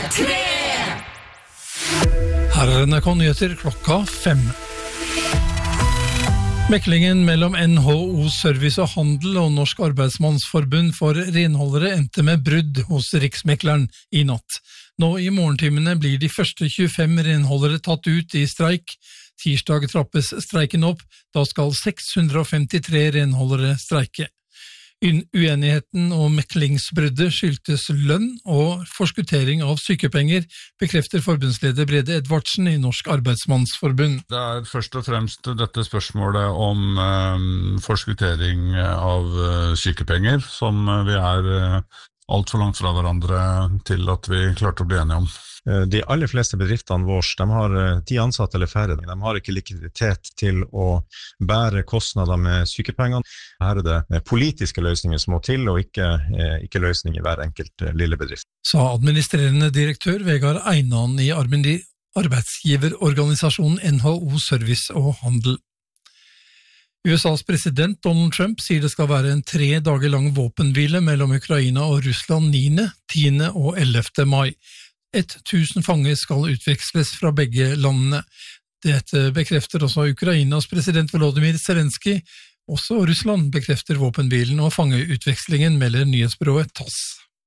P3! Her er NRK Nyheter klokka 5. Meklingen mellom NHO Service og Handel og Norsk Arbeidsmannsforbund for renholdere endte med brudd hos Riksmekleren i natt. Nå i morgentimene blir de første 25 renholdere tatt ut i streik. Tirsdag trappes streiken opp, da skal 653 renholdere streike. Uenigheten og meklingsbruddet skyldtes lønn og forskuttering av sykepenger, bekrefter forbundsleder Brede Edvardsen i Norsk Arbeidsmannsforbund. Det er først og fremst dette spørsmålet om forskuttering av sykepenger, som vi er alt for langt fra hverandre til at vi klarte å bli enige om. De aller fleste bedriftene våre, de har 10 ansatte eller færre. De har ikke likviditet til å bære kostnader med sykepengene. Her er det politiske løsninger som må til, og ikke løsninger i hver enkelt lille bedrift. Sa administrerende direktør Vegard Einan i arbeidsgiverorganisasjonen NHO Service og Handel. USAs president Donald Trump sier det skal være en 3 dager lang våpenhvile mellom Ukraina og Russland 9., 10. og 11. mai. 1000 fanger skal utveksles fra begge landene. Dette bekrefter også Ukrainas president Volodymyr Zelensky. Også Russland bekrefter våpenhvilen og fangeutvekslingen, melder nyhetsbyrået TASS.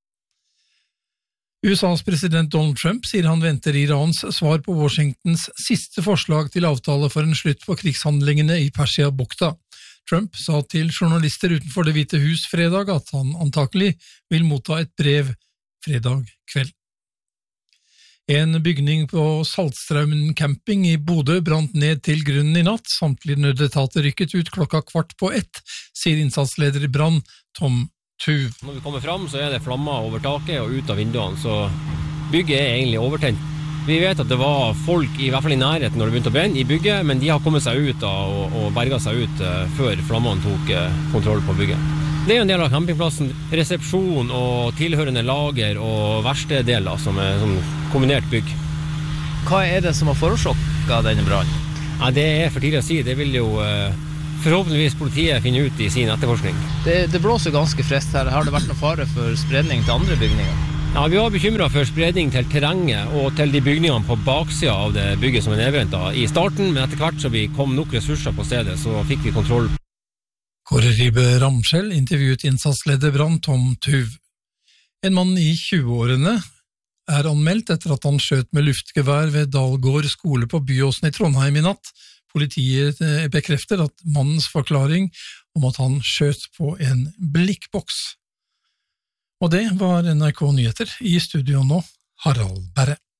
USAs president Donald Trump sier han venter Irans svar på Washingtons siste forslag til avtale for en slutt på krigshandlingene i Persia-bukta. Trump sa til journalister utenfor Det hvite hus fredag at han antakelig vil motta et brev fredag kveld. En bygning på Saltstraumen camping i Bodø brant ned til grunnen i natt. Samtlige nødetater rykket ut klokka 1:15, sier innsatsleder i brann Tom Tuv. Når vi kommer fram, så er det flammer over taket og ut av vinduene, så bygget er egentlig overtent. Vi vet at det var folk i hvert fall i nærheten når det begynte å brenne i bygget, men de har kommet seg ut og berget seg ut før flammene tok kontroll på bygget. Det er en del av campingplassen, resepsjon og tilhørende lager og verksteddeler som er sånn kombinert bygg. Hva er det som har forårsaket denne brannen? Ja, det er for tidlig å si. Det vil jo forhåpentligvis politiet finne ut i sin etterforskning. Det blåser ganske frest her. Har det vært noen fare for spredning til andre bygninger? Ja, vi var bekymret for spredning til terrenget og til de bygningene på baksida av det bygget som er nedbrent i starten, men etter hvert så vi kom nok ressurser på stedet, så fikk vi kontroll. Kåre Ribe Ramskjell intervjuet innsatsleder brann Tom Tuv. En mann i 20-årene er anmeldt etter at han skjøt med luftgevær ved Dalgård skole på Byåsen i Trondheim i natt. Politiet bekrefter at mannens forklaring om at han skjøt på en blikkboks. Og det var NRK Nyheter. I studio nå, Harald Berre.